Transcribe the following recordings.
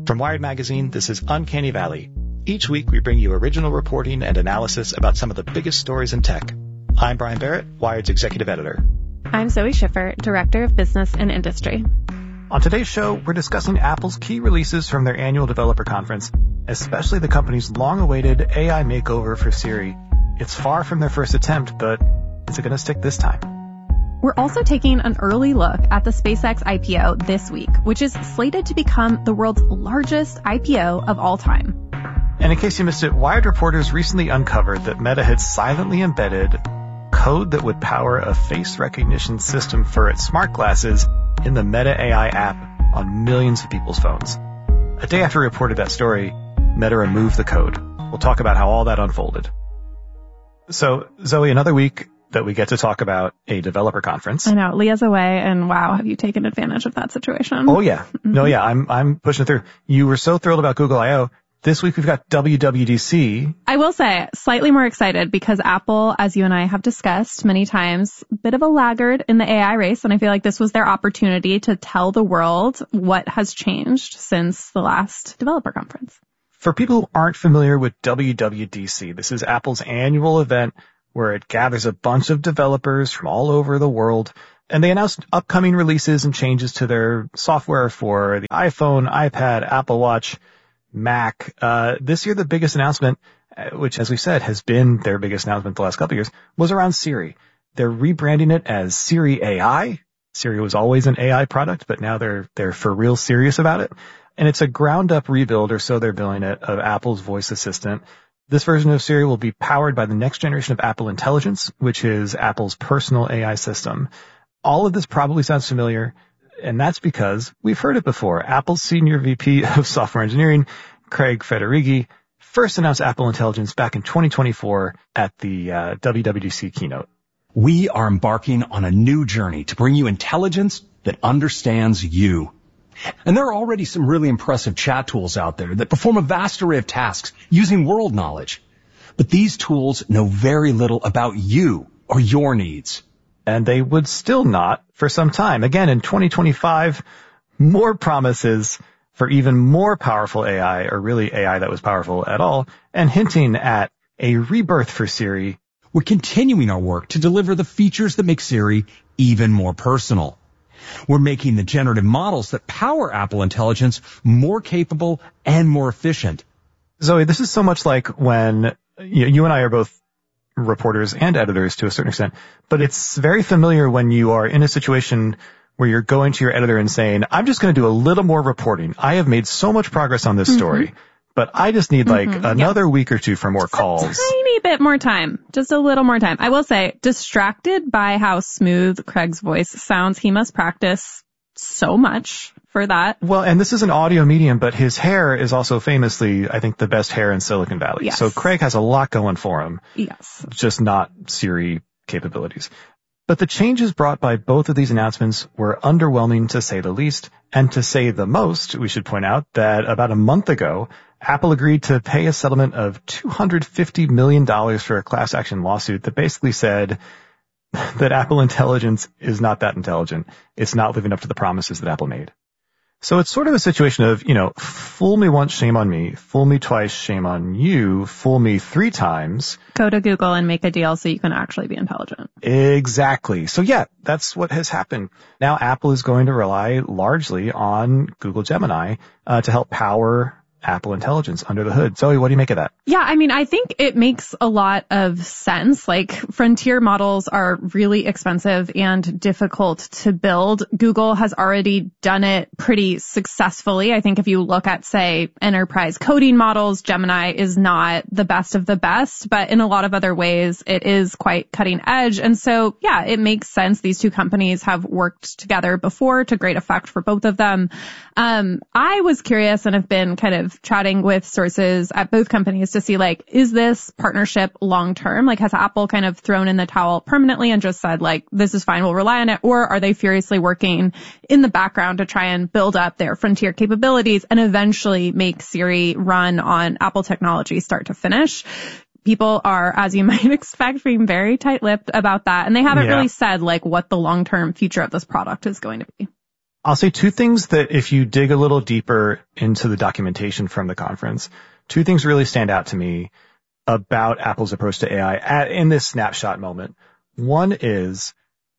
From Wired Magazine, this is Uncanny Valley. Each week, we bring you original reporting and analysis about some of the biggest stories in tech. I'm Brian Barrett, Wired's executive editor. I'm Zoe Schiffer, director of business and industry. On today's show, we're discussing Apple's key releases from their annual developer conference, especially the company's long-awaited AI makeover for Siri. It's far from their first attempt, but is it going to stick this time? We're also taking an early look at the SpaceX IPO this week, which is slated to become the world's largest IPO of all time. And in case you missed it, Wired reporters recently uncovered that Meta had silently embedded code that would power a face recognition system for its smart glasses in the Meta AI app on millions of people's phones. A day after we reported that story, Meta removed the code. We'll talk about how all that unfolded. So, Zoe, another week that we get to talk about a developer conference. I know. Leah's away, and wow, have you taken advantage of that situation? Oh, yeah. No, yeah, I'm pushing it through. You were so thrilled about Google I.O. This week we've got WWDC. I will say, slightly more excited because Apple, as you and I have discussed many times, a bit of a laggard in the AI race, and I feel like this was their opportunity to tell the world what has changed since the last developer conference. For people who aren't familiar with WWDC, this is Apple's annual event where it gathers a bunch of developers from all over the world, and they announce upcoming releases and changes to their software for the iPhone, iPad, Apple Watch, Mac. This year, the biggest announcement, which, as we said, has been their biggest announcement the last couple of years, was around Siri. They're rebranding it as Siri AI. Siri was always an AI product, but now they're for real serious about it. And it's a ground-up rebuild, or so they're billing it, of Apple's voice assistant. This version of Siri will be powered by the next generation of Apple Intelligence, which is Apple's personal AI system. All of this probably sounds familiar, and that's because we've heard it before. Apple's senior VP of software engineering, Craig Federighi, first announced Apple Intelligence back in 2024 at the WWDC keynote. We are embarking on a new journey to bring you intelligence that understands you. And there are already some really impressive chat tools out there that perform a vast array of tasks using world knowledge. But these tools know very little about you or your needs. And they would still not for some time. Again, in 2025, more promises for even more powerful AI, or really AI that was powerful at all, and hinting at a rebirth for Siri. We're continuing our work to deliver the features that make Siri even more personal. We're making the generative models that power Apple Intelligence more capable and more efficient. Zoe, this is so much like when you and I are both reporters and editors to a certain extent, but it's very familiar when you are in a situation where you're going to your editor and saying, I'm just going to do a little more reporting. I have made so much progress on this story, but I just need another week or two for more calls. Tiny bit more time, just a little more time. I will say, distracted by how smooth Craig's voice sounds, he must practice so much for that. Well, and this is an audio medium, but his hair is also famously, I think, the best hair in Silicon Valley. Yes. So Craig has a lot going for him. Yes. Just not Siri capabilities. But the changes brought by both of these announcements were underwhelming, to say the least. And to say the most, we should point out that about a month ago, Apple agreed to pay a settlement of $250 million for a class action lawsuit that basically said that Apple Intelligence is not that intelligent. It's not living up to the promises that Apple made. So it's sort of a situation of, fool me once, shame on me. Fool me twice, shame on you. Fool me 3 times. Go to Google and make a deal so you can actually be intelligent. Exactly. So yeah, that's what has happened. Now Apple is going to rely largely on Google Gemini to help power Apple Intelligence under the hood. Zoe, what do you make of that? Yeah, I mean, I think it makes a lot of sense. Like, frontier models are really expensive and difficult to build. Google has already done it pretty successfully. I think if you look at, say, enterprise coding models, Gemini is not the best of the best, but in a lot of other ways, it is quite cutting edge. And so, yeah, it makes sense. These two companies have worked together before to great effect for both of them. I was curious and have been kind of chatting with sources at both companies to see, like, is this partnership long-term? Like, has Apple kind of thrown in the towel permanently and just said, like, this is fine, we'll rely on it? Or are they furiously working in the background to try and build up their frontier capabilities and eventually make Siri run on Apple technology start to finish? People are, as you might expect, being very tight-lipped about that. And they haven't really said, like, what the long-term future of this product is going to be. I'll say two things that if you dig a little deeper into the documentation from the conference, two things really stand out to me about Apple's approach to AI in this snapshot moment. One is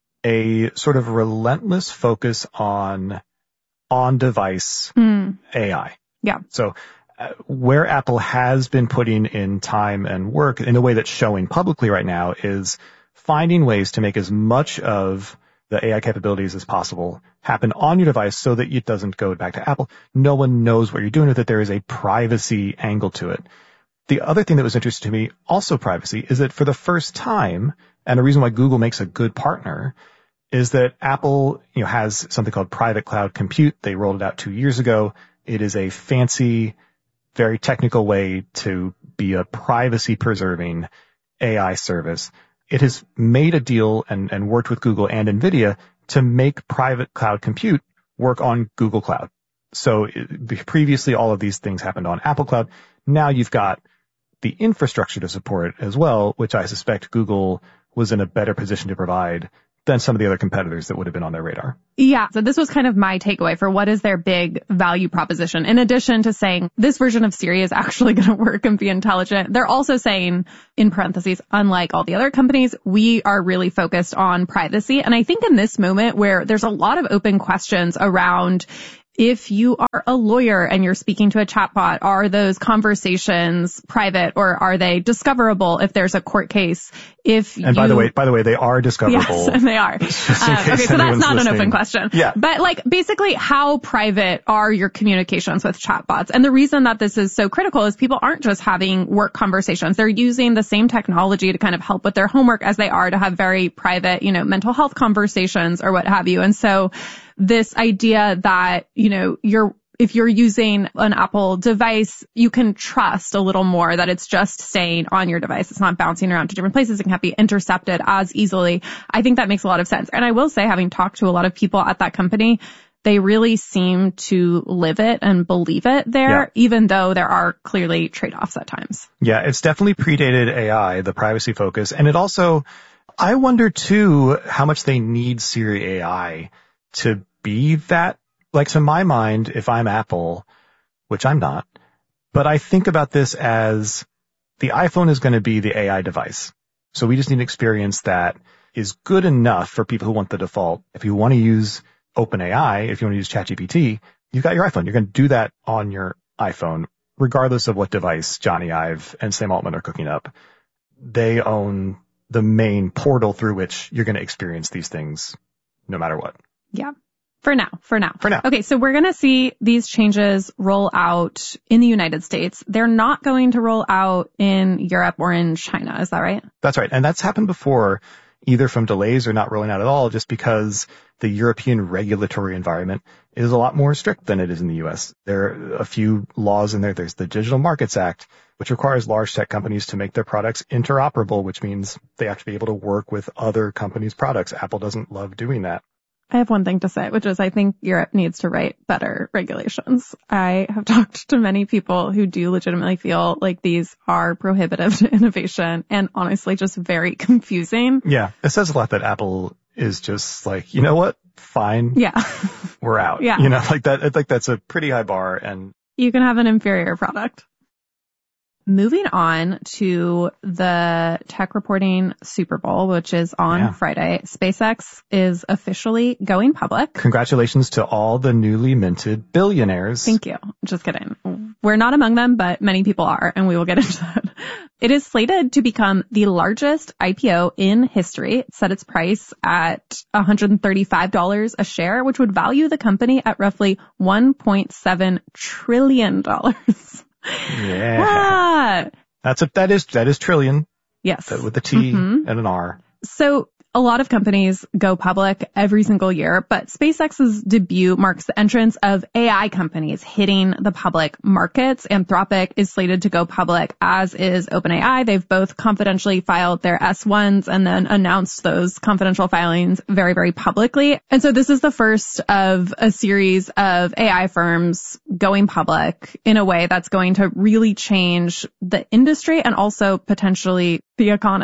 a sort of relentless focus on on-device AI. Yeah. So where Apple has been putting in time and work in a way that's showing publicly right now is finding ways to make as much of the AI capabilities as possible happen on your device so that it doesn't go back to Apple. No one knows what you're doing with it. There is a privacy angle to it. The other thing that was interesting to me, also privacy, is that for the first time, and the reason why Google makes a good partner, is that Apple, has something called private cloud compute. They rolled it out 2 years ago. It is a fancy, very technical way to be a privacy-preserving AI service. It has made a deal and worked with Google and NVIDIA to make private cloud compute work on Google Cloud. So previously, all of these things happened on Apple Cloud. Now you've got the infrastructure to support it as well, which I suspect Google was in a better position to provide than some of the other competitors that would have been on their radar. Yeah. So this was kind of my takeaway for what is their big value proposition. In addition to saying this version of Siri is actually going to work and be intelligent, they're also saying, in parentheses, unlike all the other companies, we are really focused on privacy. And I think in this moment where there's a lot of open questions around if you are a lawyer and you're speaking to a chatbot, are those conversations private or are they discoverable if there's a court case? By the way, they are discoverable. Yes, and they are. Okay, so that's not an open question. Yeah. But basically, how private are your communications with chatbots? And the reason that this is so critical is people aren't just having work conversations. They're using the same technology to kind of help with their homework as they are to have very private, mental health conversations or what have you. And so this idea that, if you're using an Apple device, you can trust a little more that it's just staying on your device. It's not bouncing around to different places. It can't be intercepted as easily. I think that makes a lot of sense. And I will say, having talked to a lot of people at that company, they really seem to live it and believe it there, even though there are clearly trade-offs at times. Yeah, it's definitely predated AI, the privacy focus. And it also, I wonder too, how much they need Siri AI to be that. Like, to my mind, if I'm Apple, which I'm not, but I think about this as the iPhone is going to be the AI device. So we just need an experience that is good enough for people who want the default. If you want to use OpenAI, if you want to use ChatGPT, you've got your iPhone. You're going to do that on your iPhone, regardless of what device Johnny Ive and Sam Altman are cooking up. They own the main portal through which you're going to experience these things no matter what. Yeah. For now. Okay, so we're going to see these changes roll out in the United States. They're not going to roll out in Europe or in China. Is that right? That's right. And that's happened before, either from delays or not rolling out at all, just because the European regulatory environment is a lot more strict than it is in the U.S. There are a few laws in there. There's the Digital Markets Act, which requires large tech companies to make their products interoperable, which means they have to be able to work with other companies' products. Apple doesn't love doing that. I have one thing to say, which is I think Europe needs to write better regulations. I have talked to many people who do legitimately feel like these are prohibitive to innovation and honestly just very confusing. Yeah, it says a lot that Apple is just like, you know what? Fine. Yeah. We're out. Yeah. Like that. I think that's a pretty high bar, and you can have an inferior product. Moving on to the tech reporting Super Bowl, which is on Friday, SpaceX is officially going public. Congratulations to all the newly minted billionaires. Thank you. Just kidding. We're not among them, but many people are, and we will get into that. It is slated to become the largest IPO in history. It set its price at $135 a share, which would value the company at roughly $1.7 trillion. Yeah. That is trillion. Yes. With a T and an R. So a lot of companies go public every single year, but SpaceX's debut marks the entrance of AI companies hitting the public markets. Anthropic is slated to go public, as is OpenAI. They've both confidentially filed their S1s and then announced those confidential filings very, very publicly. And so this is the first of a series of AI firms going public in a way that's going to really change the industry and also potentially the economy.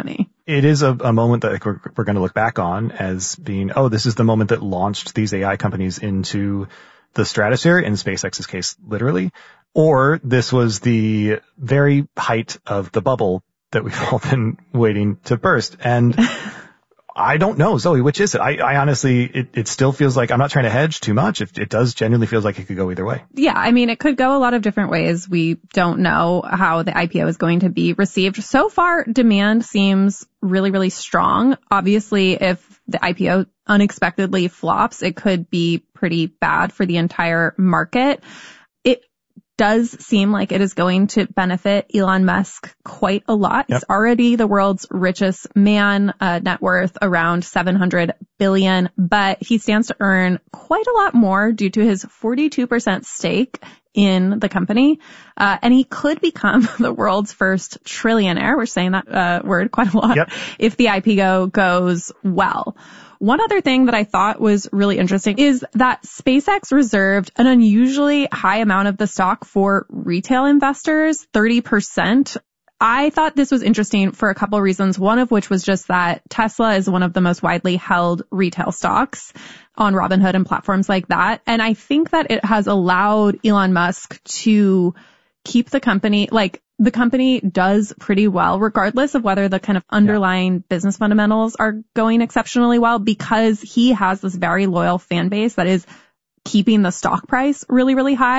It is a moment that we're going to look back on as being, this is the moment that launched these AI companies into the stratosphere, in SpaceX's case, literally. Or this was the very height of the bubble that we've all been waiting to burst. And I don't know, Zoe, which is it? I honestly, it still feels like, I'm not trying to hedge too much. It does genuinely feels like it could go either way. Yeah, I mean, it could go a lot of different ways. We don't know how the IPO is going to be received. So far, demand seems really, really strong. Obviously, if the IPO unexpectedly flops, it could be pretty bad for the entire market. It does seem like it is going to benefit Elon Musk quite a lot. Yep. He's already the world's richest man, net worth around $700 billion, but he stands to earn quite a lot more due to his 42% stake in the company. And he could become the world's first trillionaire. We're saying that word quite a lot. Yep. If the IPO goes well. One other thing that I thought was really interesting is that SpaceX reserved an unusually high amount of the stock for retail investors, 30%. I thought this was interesting for a couple of reasons, one of which was just that Tesla is one of the most widely held retail stocks on Robinhood and platforms like that. And I think that it has allowed Elon Musk to keep the company, the company does pretty well, regardless of whether the kind of underlying business fundamentals are going exceptionally well, because he has this very loyal fan base that is keeping the stock price really, really high.